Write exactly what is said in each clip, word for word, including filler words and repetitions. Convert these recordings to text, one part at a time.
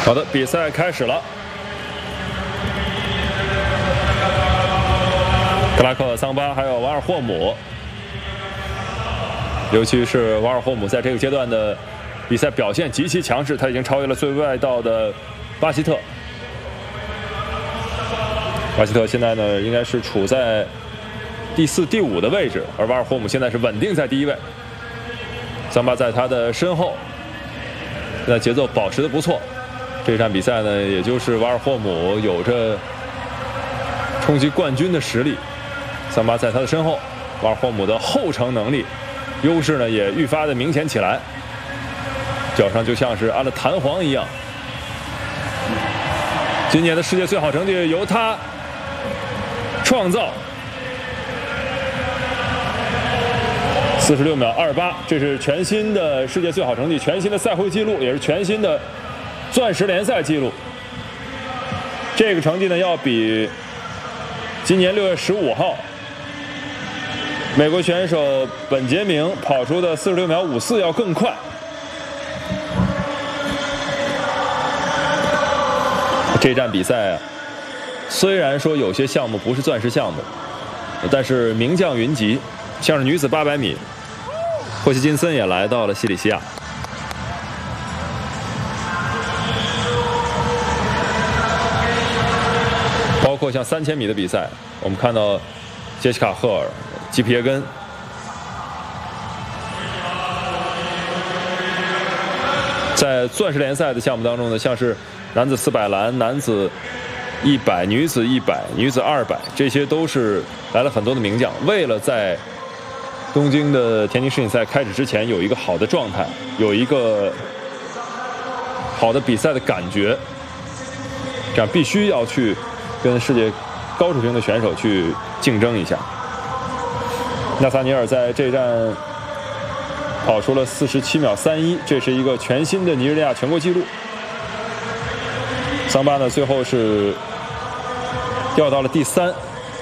好的，比赛开始了。克拉克、桑巴还有瓦尔霍姆，尤其是瓦尔霍姆在这个阶段的比赛表现极其强势，他已经超越了最外道的巴西特。巴西特现在呢，应该是处在第四、第五的位置，而瓦尔霍姆现在是稳定在第一位。桑巴在他的身后，现在节奏保持得不错。这场比赛呢，也就是瓦尔霍姆有着冲击冠军的实力。桑巴在他的身后，瓦尔霍姆的后程能力优势呢也愈发的明显起来，脚上就像是安了弹簧一样。今年的世界最好成绩由他创造，四十六秒二八，这是全新的世界最好成绩，全新的赛会纪录，也是全新的钻石联赛纪录。这个成绩呢，要比今年六月十五号美国选手本杰明跑出的四十六秒五四要更快。这站比赛啊，虽然说有些项目不是钻石项目，但是名将云集，像是女子八百米，霍奇金森也来到了西里西亚。包括像三千米的比赛，我们看到杰西卡·赫尔、基皮耶根。在钻石联赛的项目当中呢，像是男子四百栏、男子一百、女子一百、女子二百，这些都是来了很多的名将。为了在东京的田径世锦赛开始之前有一个好的状态，有一个好的比赛的感觉，这样必须要去跟世界高水平的选手去竞争一下。纳萨尼尔在这一站跑出了四十七秒三一，这是一个全新的尼日利亚全国纪录。桑巴呢，最后是掉到了第三。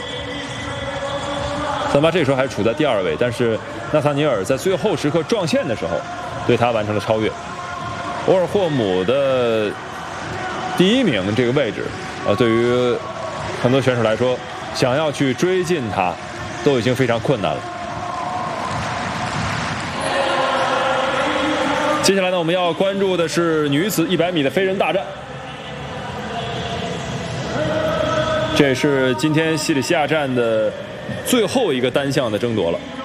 桑巴这时候还处在第二位，但是纳萨尼尔在最后时刻撞线的时候，对他完成了超越。沃尔霍姆的第一名这个位置，啊，对于很多选手来说，想要去追进他，都已经非常困难了。接下来呢，我们要关注的是女子一百米的飞人大战。这也是今天西里西亚站的最后一个单项的争夺了。